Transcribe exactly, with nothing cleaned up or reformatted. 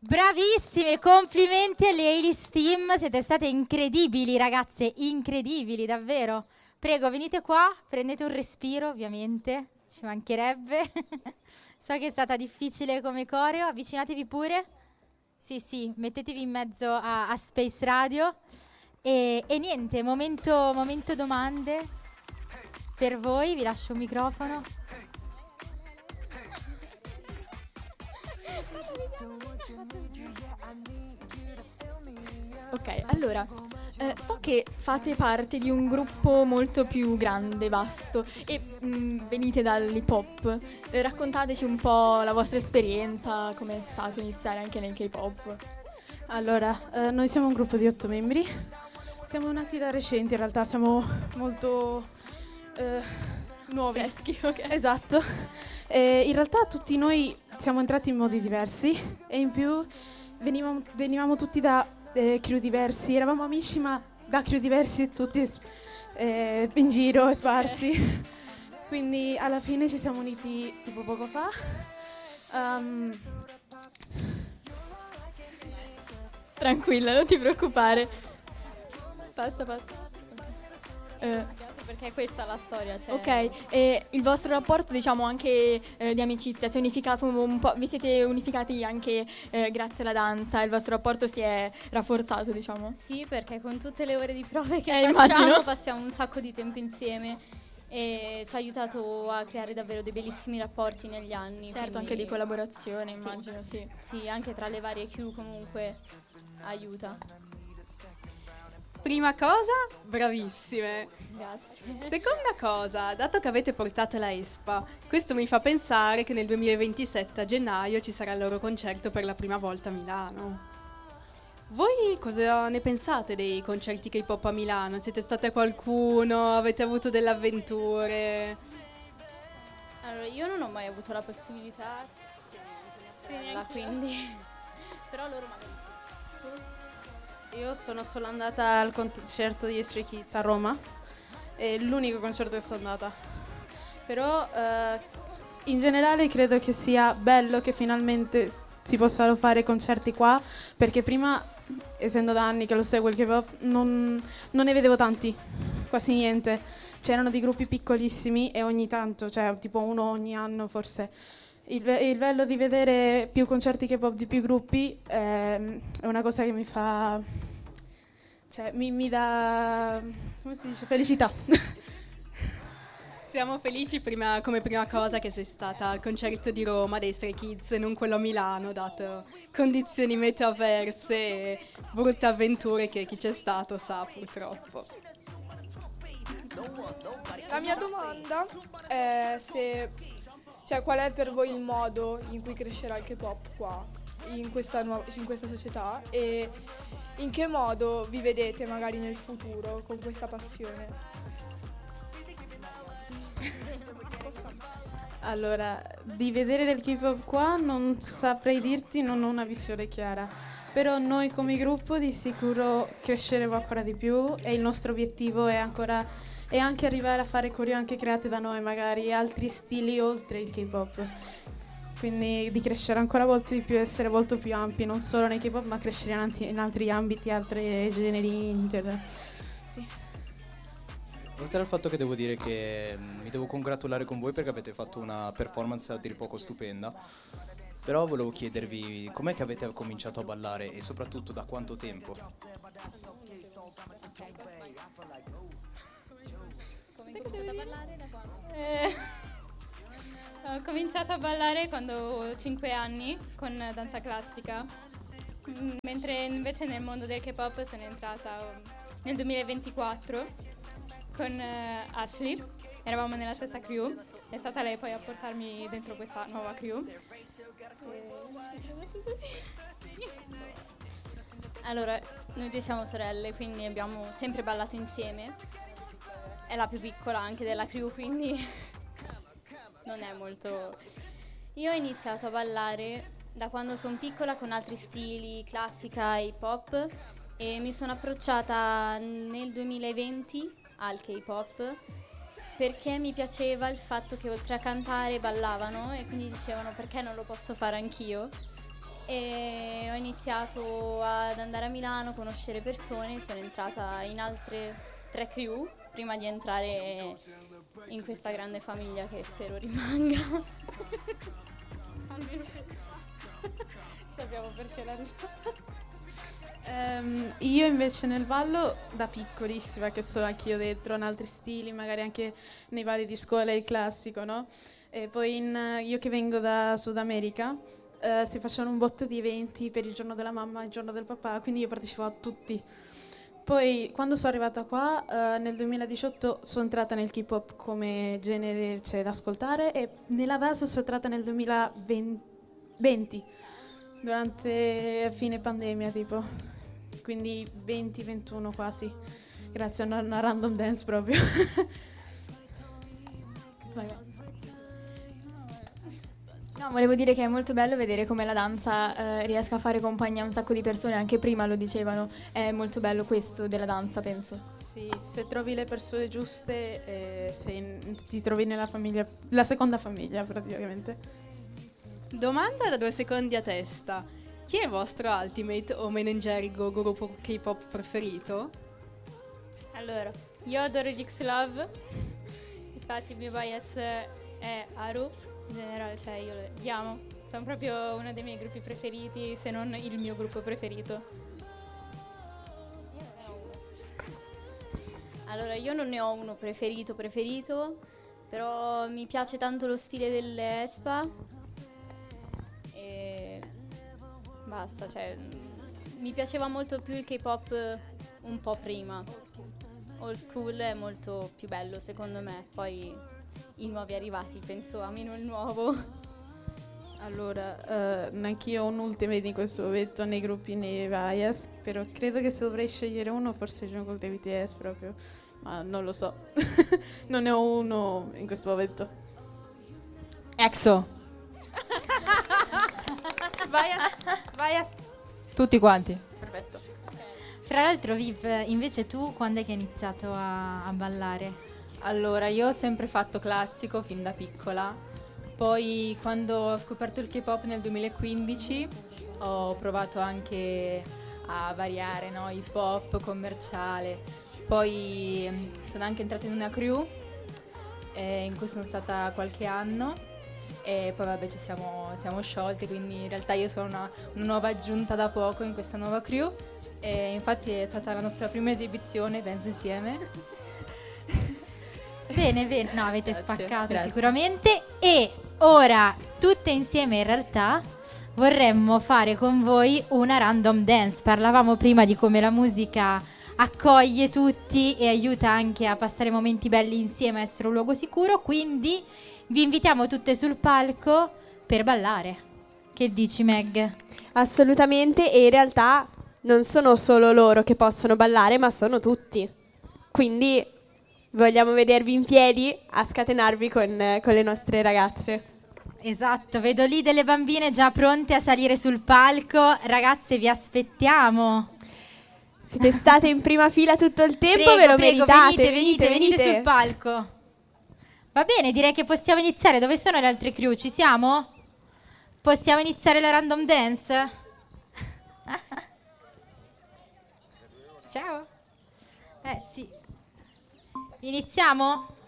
Bravissime, complimenti alle A-List Team, siete state incredibili ragazze, incredibili davvero. Prego, venite qua, prendete un respiro ovviamente, ci mancherebbe. So che è stata difficile come coreo, avvicinatevi pure. Sì, sì, mettetevi in mezzo a, a Space Radio. E, e niente, momento, momento domande per voi, vi lascio un microfono. Ok, allora, eh, so che fate parte di un gruppo molto più grande, vasto, e mh, venite dall'hip hop. Eh, raccontateci un po' la vostra esperienza, come è stato iniziare anche nel K-pop. Allora, eh, noi siamo un gruppo di otto membri, siamo nati da recente, in realtà siamo molto eh, nuovi. Freschi, ok. Esatto. E in realtà tutti noi siamo entrati in modi diversi e in più venivamo, venivamo tutti da eh, crew diversi, eravamo amici ma da crew diversi tutti eh, in giro e sparsi. Okay. Quindi alla fine ci siamo uniti tipo poco fa. Um, Tranquilla, non ti preoccupare. Basta, basta. Eh, perché questa è la storia, cioè. Ok, e il vostro rapporto, diciamo, anche eh, di amicizia si è unificato un, un po', vi siete unificati anche eh, grazie alla danza, il vostro rapporto si è rafforzato, diciamo? Sì, perché con tutte le ore di prove che eh, facciamo immagino. passiamo un sacco di tempo insieme e ci ha aiutato a creare davvero dei bellissimi rapporti negli anni. Certo, anche di collaborazione, immagino, sì. Sì, sì, anche tra le varie crew comunque aiuta. Prima cosa, bravissime. Grazie. Seconda cosa, dato che avete portato la Espa, questo mi fa pensare che nel duemilaventisette a gennaio ci sarà il loro concerto per la prima volta a Milano. Voi cosa ne pensate dei concerti K-pop a Milano? Siete state a qualcuno? Avete avuto delle avventure? Allora, io non ho mai avuto la possibilità, sorella, quindi però loro magari. Tu? Io sono solo andata al concerto di Stray Kids a Roma, è l'unico concerto che sono andata. Però eh, in generale credo che sia bello che finalmente si possano fare concerti qua, perché prima, essendo da anni che lo seguo il K-pop, non, non ne vedevo tanti, quasi niente. C'erano dei gruppi piccolissimi e ogni tanto, cioè tipo uno ogni anno forse. Il, be- il bello di vedere più concerti K-pop di più gruppi ehm, è una cosa che mi fa, cioè mi, mi dà, come si dice, felicità. Siamo felici prima, come prima cosa che sei stata al concerto di Roma dei Stray Kids e non quello a Milano, dato condizioni meteo avverse e brutte avventure che chi c'è stato sa purtroppo. La mia domanda è se, cioè, qual è per voi il modo in cui crescerà il K-pop qua, in questa, nuova, in questa società, e in che modo vi vedete magari nel futuro con questa passione? Allora, di vedere del K-pop qua non saprei dirti, non ho una visione chiara. Però noi come gruppo di sicuro cresceremo ancora di più e il nostro obiettivo è ancora è anche arrivare a fare coreo anche create da noi, magari altri stili oltre il K-pop. Quindi di crescere ancora molto di più, essere molto più ampi, non solo nei K-pop, ma crescere in, anti- in altri ambiti, altri generi in genere. Sì. Oltre al fatto che devo dire che mh, mi devo congratulare con voi perché avete fatto una performance a dir poco stupenda, però volevo chiedervi com'è che avete cominciato a ballare e soprattutto da quanto tempo? Come hai cominciato a ballare da quando? Eh, ho cominciato a ballare quando avevo cinque anni con danza classica, m- mentre invece nel mondo del K-pop sono entrata nel duemilaventiquattro con uh, Ashley, eravamo nella stessa crew, è stata lei poi a portarmi dentro questa nuova crew. Allora, noi due siamo sorelle, quindi abbiamo sempre ballato insieme. È la più piccola anche della crew, quindi non è molto... Io ho iniziato a ballare da quando sono piccola con altri stili, classica, hip hop, e mi sono approcciata nel duemilaventi al K-pop perché mi piaceva il fatto che oltre a cantare ballavano e quindi dicevano perché non lo posso fare anch'io, e ho iniziato ad andare a Milano, conoscere persone, sono entrata in altre tre crew prima di entrare in questa grande famiglia che spero rimanga. Sappiamo perché la risposta. Ehm, io invece nel ballo da piccolissima, che sono anch'io dentro in altri stili, magari anche nei balli di scuola, il classico, no? E poi in, io che vengo da Sud America, eh, si facevano un botto di eventi per il giorno della mamma e il giorno del papà, quindi io partecipavo a tutti. Poi quando sono arrivata qua, eh, nel duemiladiciotto sono entrata nel K-pop come genere, cioè, da ascoltare, e nella dance sono entrata nel duemilaventi, durante fine pandemia tipo, quindi venti ventuno quasi, grazie a una, una random dance proprio. Vai, vai. No, volevo dire che è molto bello vedere come la danza eh, riesca a fare compagnia a un sacco di persone, anche prima lo dicevano, è molto bello questo della danza, penso. Sì, se trovi le persone giuste, eh, sei in- ti trovi nella famiglia, la seconda famiglia praticamente. Domanda da due secondi a testa. Chi è il vostro ultimate o meningerico gruppo K-pop preferito? Allora, io adoro gli X-Love, infatti il mio bias è Haru, in generale, cioè io li amo, sono proprio uno dei miei gruppi preferiti, se non il mio gruppo preferito. Io non ne ho uno. Allora, io non ne ho uno preferito preferito, però mi piace tanto lo stile delle Aespa e basta, cioè mm, mi piaceva molto più il K-pop un po' prima. Old school è molto più bello secondo me, poi i nuovi arrivati penso amino il nuovo. Allora, eh, anch'io ho un ultimate in questo momento nei gruppi nei bias, però credo che se dovrei scegliere uno forse Jungkook dei B T S proprio, ma non lo so, non ne ho uno in questo momento. EXO. Bias, bias. Tutti quanti. Perfetto. Tra l'altro, Viv, invece tu quando è che hai iniziato a, a ballare? Allora, io ho sempre fatto classico fin da piccola. Poi quando ho scoperto il K-pop nel duemilaquindici ho provato anche a variare, no? Hip hop commerciale. Poi mh, sono anche entrata in una crew eh, in cui sono stata qualche anno e poi vabbè ci siamo, siamo sciolte, quindi in realtà io sono una, una nuova aggiunta da poco in questa nuova crew e infatti è stata la nostra prima esibizione, penso insieme. Bene, bene, no, avete Grazie, spaccato grazie. sicuramente. E ora, tutte insieme in realtà, vorremmo fare con voi una random dance. Parlavamo prima di come la musica accoglie tutti e aiuta anche a passare momenti belli insieme, a essere un luogo sicuro, quindi vi invitiamo tutte sul palco per ballare. Che dici, Meg? Assolutamente, e in realtà non sono solo loro che possono ballare, ma sono tutti. Quindi vogliamo vedervi in piedi a scatenarvi con, eh, con le nostre ragazze. Esatto, vedo lì delle bambine già pronte a salire sul palco. Ragazze, vi aspettiamo. Siete state in prima fila tutto il tempo, Prego, ve lo prego, meritate. venite, venite, venite sul palco. Va bene, direi che possiamo iniziare. Dove sono le altre crew? Ci siamo? Possiamo iniziare la random dance? Ciao. Eh sì. Iniziamo?